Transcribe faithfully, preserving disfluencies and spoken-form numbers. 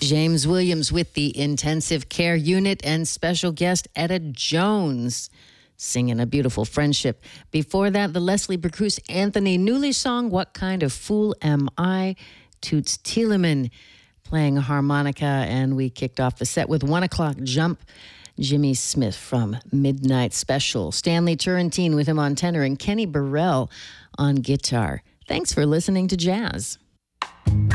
James Williams with the Intensive Care Unit and special guest Etta Jones singing A Beautiful Friendship. Before that, the Leslie Bercus Anthony Newley song, What Kind of Fool Am I? Toots Thielemann playing a harmonica, and we kicked off the set with One O'Clock Jump, Jimmy Smith from Midnight Special, Stanley Turrentine with him on tenor, and Kenny Burrell on guitar. Thanks for listening to Jazz.